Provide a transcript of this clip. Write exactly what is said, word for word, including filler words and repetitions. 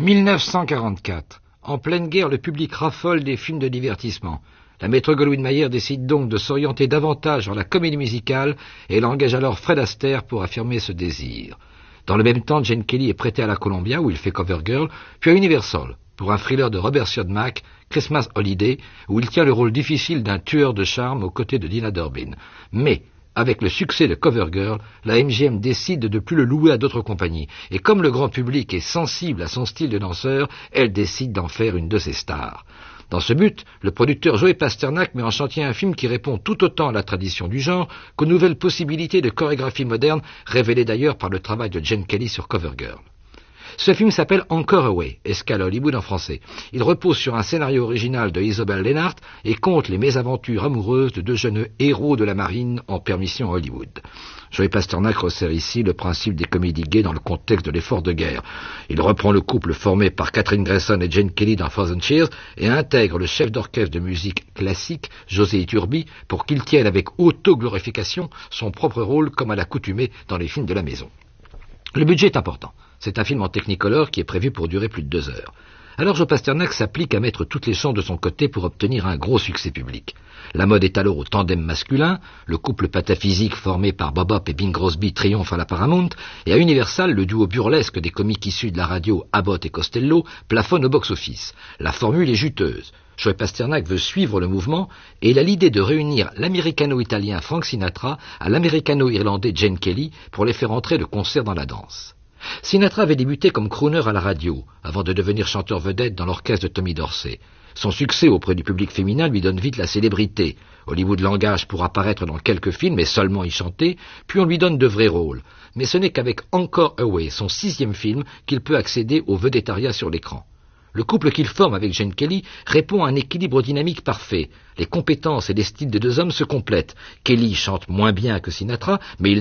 mille neuf cent quarante-quatre. En pleine guerre, le public raffole des films de divertissement. La Metro-Goldwyn-Mayer décide donc de s'orienter davantage vers la comédie musicale et elle engage alors Fred Astaire pour affirmer ce désir. Dans le même temps, Gene Kelly est prêté à la Columbia où il fait Cover Girl, puis à Universal pour un thriller de Robert Siodmak, Christmas Holiday, où il tient le rôle difficile d'un tueur de charme aux côtés de Dina Durbin. Mais avec le succès de Cover Girl, la M G M décide de ne plus le louer à d'autres compagnies. Et comme le grand public est sensible à son style de danseur, elle décide d'en faire une de ses stars. Dans ce but, le producteur Joey Pasternak met en chantier un film qui répond tout autant à la tradition du genre qu'aux nouvelles possibilités de chorégraphie moderne, révélées d'ailleurs par le travail de Gene Kelly sur Cover Girl. Ce film s'appelle Anchor Away, Escale à Hollywood en français. Il repose sur un scénario original de Isabelle Lennart et compte les mésaventures amoureuses de deux jeunes héros de la marine en permission à Hollywood. Joey Pasternak resserre ici le principe des comédies gays dans le contexte de l'effort de guerre. Il reprend le couple formé par Catherine Grayson et Gene Kelly dans Thousand Cheers et intègre le chef d'orchestre de musique classique, José Iturbi, pour qu'il tienne avec autoglorification son propre rôle comme à l'accoutumée dans les films de la maison. Le budget est important. C'est un film en Technicolor qui est prévu pour durer plus de deux heures. Alors Joe Pasternak s'applique à mettre toutes les chances de son côté pour obtenir un gros succès public. La mode est alors au tandem masculin, le couple pataphysique formé par Bob Hope et Bing Crosby triomphe à la Paramount, et à Universal, le duo burlesque des comiques issus de la radio Abbott et Costello plafonne au box-office. La formule est juteuse. Joe Pasternak veut suivre le mouvement et il a l'idée de réunir l'américano-italien Frank Sinatra à l'américano-irlandais Gene Kelly pour les faire entrer de concert dans la danse. Sinatra avait débuté comme crooner à la radio, avant de devenir chanteur vedette dans l'orchestre de Tommy Dorsey. Son succès auprès du public féminin lui donne vite la célébrité. Hollywood l'engage pour apparaître dans quelques films et seulement y chanter, puis on lui donne de vrais rôles. Mais ce n'est qu'avec Anchor Away, son sixième film, qu'il peut accéder au vedettariat sur l'écran. Le couple qu'il forme avec Gene Kelly répond à un équilibre dynamique parfait. Les compétences et les styles des deux hommes se complètent. Kelly chante moins bien que Sinatra, mais il